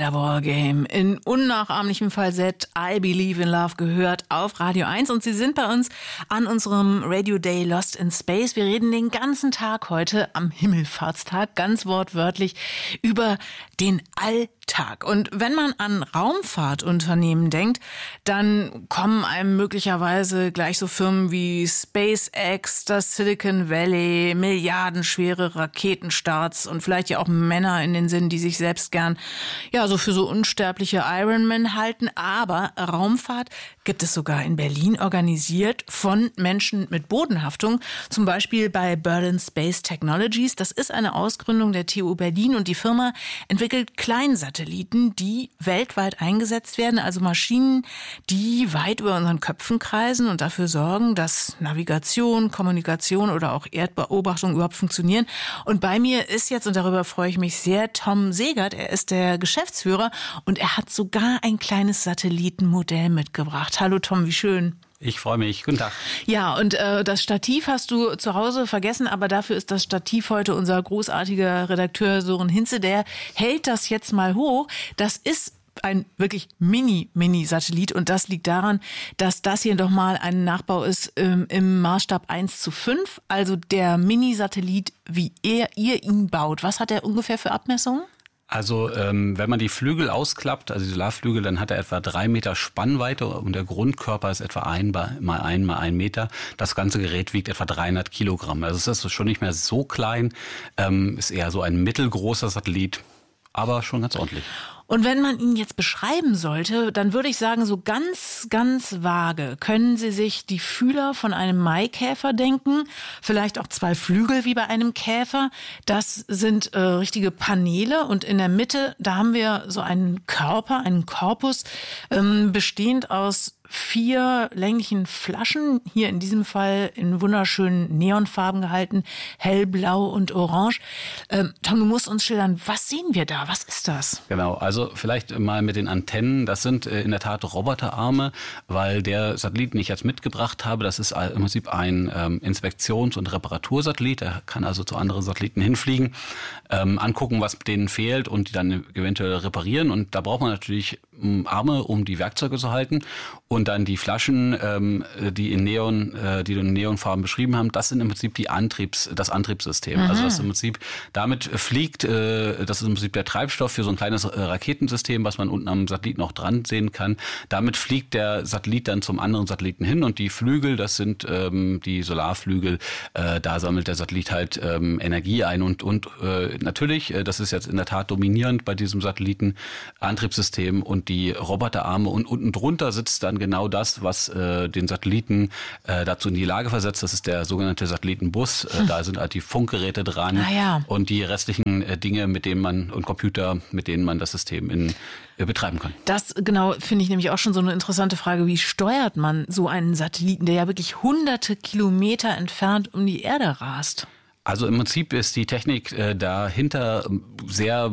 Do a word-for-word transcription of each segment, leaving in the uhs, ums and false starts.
Spider-Ball Game in unnachahmlichem Falsett I Believe in Love gehört auf Radio eins und Sie sind bei uns an unserem Radio Day Lost in Space. Wir reden den ganzen Tag heute am Himmelfahrtstag ganz wortwörtlich über den Alltag. Und wenn man an Raumfahrtunternehmen denkt, dann kommen einem möglicherweise gleich so Firmen wie SpaceX, das Silicon Valley, milliardenschwere Raketenstarts und vielleicht ja auch Männer in den Sinn, die sich selbst gern ja so für so unsterbliche Ironman halten. Aber Raumfahrt gibt es sogar in Berlin, organisiert von Menschen mit Bodenhaftung, zum Beispiel bei Berlin Space Technologies. Das ist eine Ausgründung der T U Berlin und die Firma entwickelt Kleinsatelliten, die weltweit eingesetzt werden, also Maschinen, die weit über unseren Köpfen kreisen und dafür sorgen, dass Navigation, Kommunikation oder auch Erdbeobachtung überhaupt funktionieren. Und bei mir ist jetzt, und darüber freue ich mich sehr, Tom Segert. Er ist der Geschäftsführer und er hat sogar ein kleines Satellitenmodell mitgebracht. Hallo Tom, wie schön. Ich freue mich. Guten Tag. Ja, und äh, das Stativ hast du zu Hause vergessen, aber dafür ist das Stativ heute unser großartiger Redakteur Sören Hinze. Der hält das jetzt mal hoch. Das ist ein wirklich Mini-Mini-Satellit und das liegt daran, dass das hier doch mal ein Nachbau ist ähm, im Maßstab eins zu fünf. Also der Mini-Satellit, wie er, ihr ihn baut. Was hat er ungefähr für Abmessungen? Also ähm, wenn man die Flügel ausklappt, also die Solarflügel, dann hat er etwa drei Meter Spannweite und der Grundkörper ist etwa ein mal ein mal ein Meter. Das ganze Gerät wiegt etwa dreihundert Kilogramm. Also es ist schon nicht mehr so klein, ähm, ist eher so ein mittelgroßer Satellit, aber schon ganz ordentlich. Und wenn man ihn jetzt beschreiben sollte, dann würde ich sagen, so ganz, ganz vage können Sie sich die Fühler von einem Maikäfer denken, vielleicht auch zwei Flügel wie bei einem Käfer. Das sind äh, richtige Paneele und in der Mitte, da haben wir so einen Körper, einen Korpus, ähm, bestehend aus vier länglichen Flaschen, hier in diesem Fall in wunderschönen Neonfarben gehalten, hellblau und orange. Ähm, Tom, du musst uns schildern, was sehen wir da? Was ist das? Genau, also vielleicht mal mit den Antennen. Das sind äh, in der Tat Roboterarme, weil der Satellit, den ich jetzt mitgebracht habe, das ist im Prinzip ein ähm, Inspektions- und Reparatursatellit. Der kann also zu anderen Satelliten hinfliegen, ähm, angucken, was denen fehlt und die dann eventuell reparieren. Und da braucht man natürlich Arme, um die Werkzeuge zu halten. Und dann die Flaschen, ähm, die in Neon, äh, die in Neonfarben beschrieben haben, das sind im Prinzip die Antriebs, das Antriebssystem. Mhm. Also das im Prinzip damit fliegt, äh, das ist im Prinzip der Treibstoff für so ein kleines äh, Raketensystem, was man unten am Satelliten auch dran sehen kann. Damit fliegt der Satellit dann zum anderen Satelliten hin und die Flügel, das sind ähm, die Solarflügel. Äh, da sammelt der Satellit halt ähm, Energie ein und und äh, natürlich, äh, das ist jetzt in der Tat dominierend bei diesem Satellitenantriebssystem und die Roboterarme und unten drunter sitzt dann genau das, was äh, den Satelliten äh, dazu in die Lage versetzt. Das ist der sogenannte Satellitenbus. Äh, hm. Da sind halt die Funkgeräte dran ah, ja. und die restlichen äh, Dinge, mit denen man und Computer, mit denen man das System in, äh, betreiben kann. Das genau finde ich nämlich auch schon so eine interessante Frage. Wie steuert man so einen Satelliten, der ja wirklich hunderte Kilometer entfernt um die Erde rast? Also im Prinzip ist die Technik äh, dahinter sehr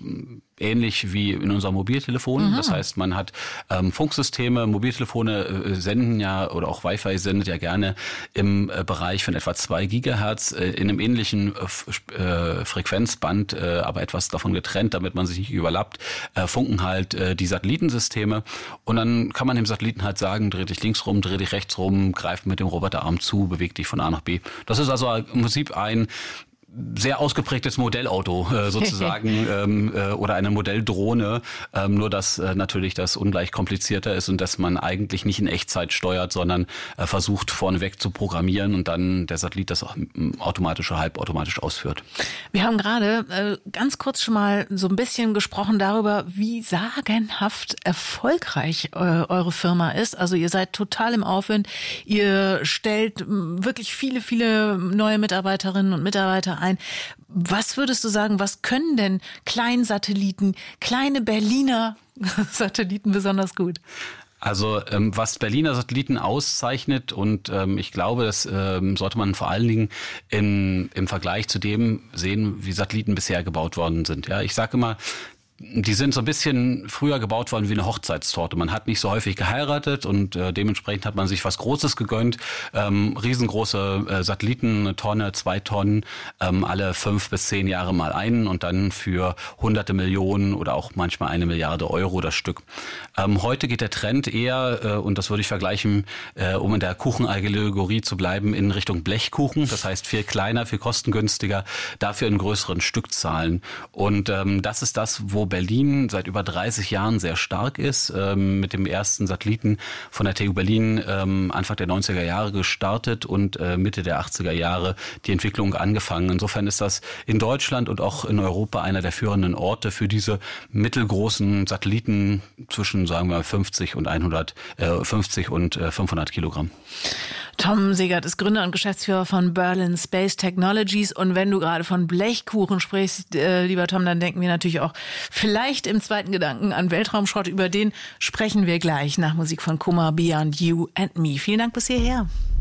ähnlich wie in unserem Mobiltelefon. Mhm. Das heißt, man hat ähm, Funksysteme, Mobiltelefone äh, senden ja oder auch Wi-Fi sendet ja gerne im äh, Bereich von etwa zwei Gigahertz äh, in einem ähnlichen äh, Frequenzband, äh, aber etwas davon getrennt, damit man sich nicht überlappt, äh, funken halt äh, die Satellitensysteme und dann kann man dem Satelliten halt sagen, dreh dich links rum, dreh dich rechts rum, greif mit dem Roboterarm zu, beweg dich von A nach B. Das ist also im Prinzip ein sehr ausgeprägtes Modellauto äh, sozusagen ähm, äh, oder eine Modelldrohne, ähm, nur dass äh, natürlich das ungleich komplizierter ist und dass man eigentlich nicht in Echtzeit steuert, sondern äh, versucht vorneweg zu programmieren und dann der Satellit das automatisch oder halbautomatisch ausführt. Wir haben gerade äh, ganz kurz schon mal so ein bisschen gesprochen darüber, wie sagenhaft erfolgreich äh, eure Firma ist. Also ihr seid total im Aufwind. Ihr stellt wirklich viele, viele neue Mitarbeiterinnen und Mitarbeiter ein. Was würdest du sagen, was können denn Kleinsatelliten, kleine Berliner Satelliten besonders gut? Also ähm, was Berliner Satelliten auszeichnet und ähm, ich glaube, das ähm, sollte man vor allen Dingen in, im Vergleich zu dem sehen, wie Satelliten bisher gebaut worden sind. Ja, ich sage immer, Die sind so ein bisschen früher gebaut worden wie eine Hochzeitstorte. Man hat nicht so häufig geheiratet und äh, dementsprechend hat man sich was Großes gegönnt. Ähm, riesengroße äh, Satelliten, eine Tonne, zwei Tonnen, ähm, alle fünf bis zehn Jahre mal einen und dann für hunderte Millionen oder auch manchmal eine Milliarde Euro das Stück. Ähm, heute geht der Trend eher, äh, und das würde ich vergleichen, äh, um in der Kuchenallegorie zu bleiben, in Richtung Blechkuchen. Das heißt viel kleiner, viel kostengünstiger, dafür in größeren Stückzahlen. Und ähm, das ist das, wo Berlin seit über dreißig Jahren sehr stark ist, ähm, mit dem ersten Satelliten von der T U Berlin ähm, Anfang der neunziger Jahre gestartet und äh, Mitte der achtziger Jahre die Entwicklung angefangen. Insofern ist das in Deutschland und auch in Europa einer der führenden Orte für diese mittelgroßen Satelliten zwischen, sagen wir mal, fünfzig und hundert, äh, fünfzig und äh, fünfhundert Kilogramm. Tom Segert ist Gründer und Geschäftsführer von Berlin Space Technologies. Und wenn du gerade von Blechkuchen sprichst, äh, lieber Tom, dann denken wir natürlich auch vielleicht im zweiten Gedanken an Weltraumschrott. Über den sprechen wir gleich nach Musik von Kummer, Beyond You and Me. Vielen Dank bis hierher.